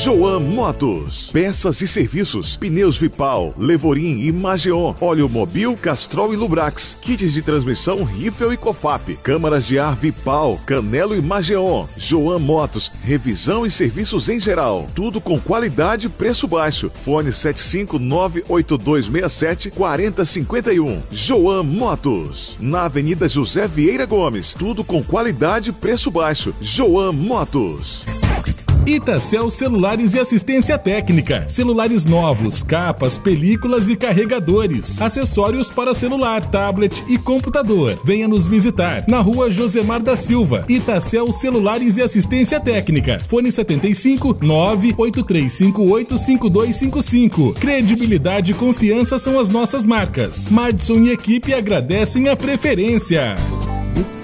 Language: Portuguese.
Joan Motos. Peças e serviços, pneus Vipal, Levorim e Mageon, óleo Mobil, Castrol e Lubrax, kits de transmissão Riffel e Cofap, câmaras de ar Vipal, Canelo e Mageon. Joan Motos, revisão e serviços em geral. Tudo com qualidade e preço baixo. Fone 75982674051. Joan Motos. Na Avenida José Vieira Gomes. Tudo com qualidade e preço baixo. Joan Motos. Itacel Celulares e Assistência Técnica. Celulares novos, capas, películas e carregadores. Acessórios para celular, tablet e computador. Venha nos visitar na Rua Josemar da Silva. Itacel Celulares e Assistência Técnica. Fone 75 983585255. Credibilidade e confiança são as nossas marcas. Madison e equipe agradecem a preferência.